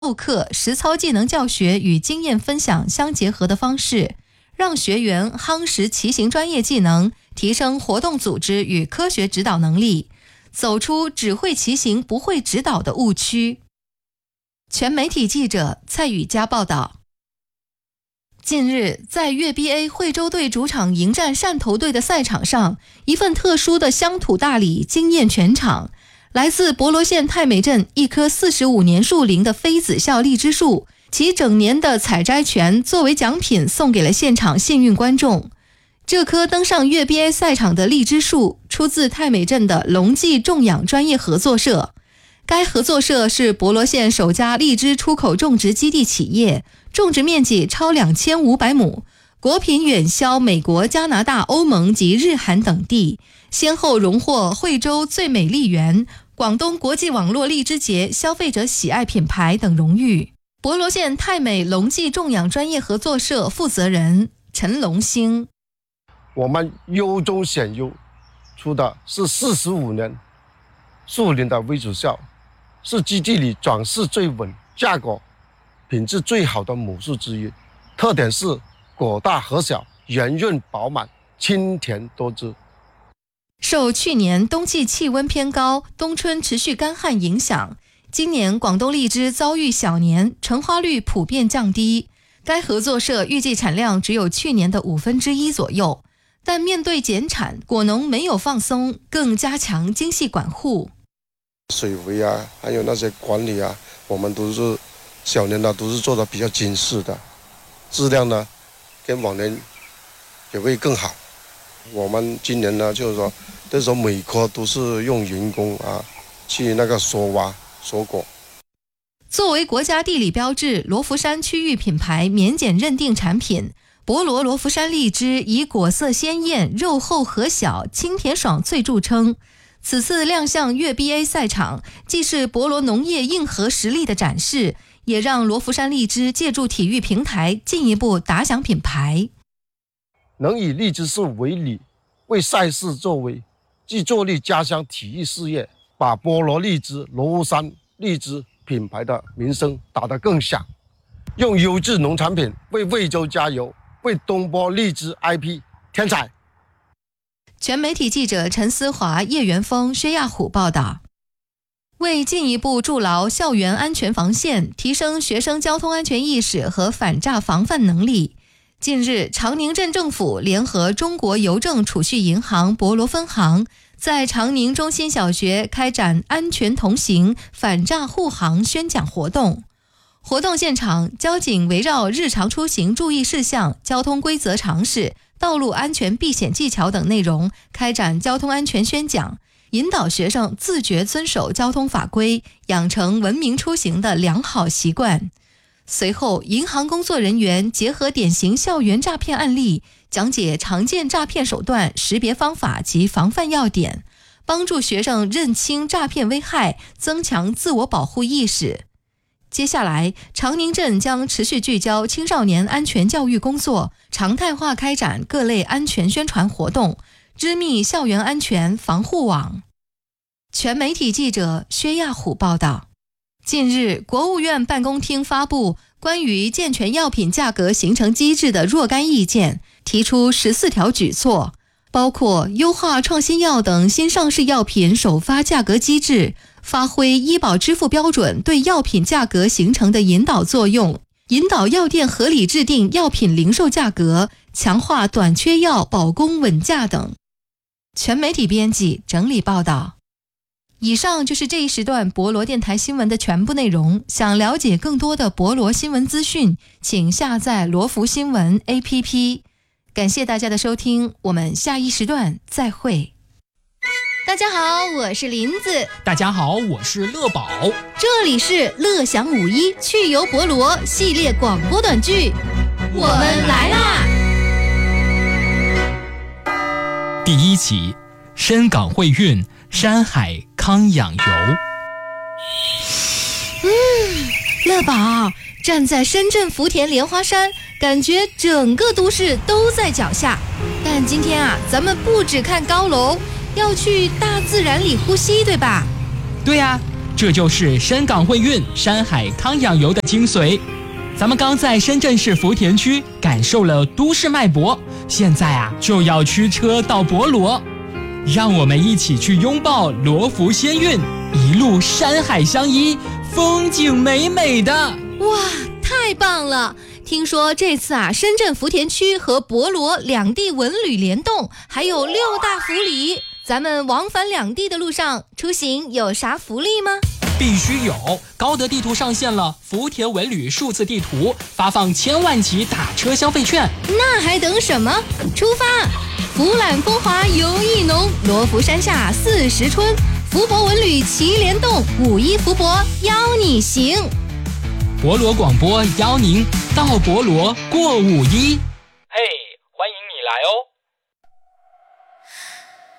课、实操技能教学与经验分享相结合的方式，让学员夯实骑行专业技能，提升活动组织与科学指导能力，走出只会骑行不会指导的误区。全媒体记者蔡宇佳报道。近日，在粤 BA 惠州队主场迎战汕头队的赛场上，一份特殊的乡土大礼惊艳全场。来自博罗县太美镇一棵45年树龄的妃子笑荔枝树，其整年的采摘权作为奖品送给了现场幸运观众。这棵登上粤 BA 赛场的荔枝树出自太美镇的龙记种养专业合作社，该合作社是博罗县首家荔枝出口种植基地企业，种植面积超2500亩，果品远销美国、加拿大、欧盟及日韩等地，先后荣获惠州最美丽园、广东国际网络荔枝节消费者喜爱品牌等荣誉。博罗县太美龙记种养专业合作社负责人陈龙兴： 我们优中选优，出的是45年树龄的威祖孝，是基地里长势最稳、价格品质最好的母树之一，特点是果大核小、圆润饱满、清甜多汁。 受去年冬季气温偏高、冬春持续干旱影响，今年广东荔枝遭遇小年，成花率普遍降低。该合作社预计产量只有去年的1/5左右，但面对减产，果农没有放松，更加强精细管护。 水肥啊，还有那些管理啊，我们都是小年的，都是做的比较精细的，质量呢跟往年也会更好。我们今年呢，就是说，这时候每棵都是用人工去那个疏挖疏果。 作为国家地理标志罗浮山区域品牌免检认定产品，博罗罗浮山荔枝以果色鲜艳、肉厚核小、清甜爽脆著称。此次亮相粤 BA 赛场，既是博罗农业硬核实力的展示，也让罗浮山荔枝借助体育平台进一步打响品牌。 能以荔枝树为礼，为赛事作为，既助力家乡体育事业，把博罗荔枝、罗浮山荔枝品牌的名声打得更响，用优质农产品为惠州加油，为东坡荔枝 IP 添彩。 全媒体记者陈思华、叶元峰、薛亚虎报道。为进一步筑牢校园安全防线，提升学生交通安全意识和反诈防范能力，近日，长宁镇政府联合中国邮政储蓄银行博罗分行，在长宁中心小学开展安全同行反诈护航宣讲活动。活动现场，交警围绕日常出行注意事项、交通规则常识、道路安全避险技巧等内容开展交通安全宣讲，引导学生自觉遵守交通法规，养成文明出行的良好习惯。随后，银行工作人员结合典型校园诈骗案例，讲解常见诈骗手段、识别方法及防范要点，帮助学生认清诈骗危害，增强自我保护意识。接下来，长宁镇将持续聚焦青少年安全教育工作，常态化开展各类安全宣传活动，织密校园安全防护网。全媒体记者薛亚虎报道。近日，国务院办公厅发布关于健全药品价格形成机制的若干意见，提出14条举措，包括优化创新药等新上市药品首发价格机制，发挥医保支付标准对药品价格形成的引导作用，引导药店合理制定药品零售价格，强化短缺药保供稳价等。全媒体编辑整理报道。以上就是这一时段博罗电台新闻的全部内容。想了解更多的博罗新闻资讯，请下载罗浮新闻 APP。 感谢大家的收听，我们下一时段再会。大家好，我是林子。 大家好，我是乐宝。 这里是乐享51去游博罗系列广播短剧，我们来啦！ 第1期，深港汇运山海康养游。 乐宝，站在深圳福田莲花山，感觉整个都市都在脚下。但今天啊，咱们不只看高楼，要去大自然里呼吸，对吧？ 对呀， 这就是深港汇运山海康养游的精髓。咱们刚在深圳市福田区感受了都市脉搏，现在啊就要驱车到博罗，让我们一起去拥抱罗浮仙韵，一路山海相依，风景美美的。 哇，太棒了！听说这次啊，深圳福田区和博罗两地文旅联动，还有6大福利。咱们往返两地的路上出行有啥福利吗？ 必须有！高德地图上线了福田文旅数字地图，发放1000万级打车消费券。 那还等什么？出发！俯览风华游艺浓，罗浮山下40春，福博文旅齐联动，51福博邀你行。 博罗广播邀您到博罗过5·1。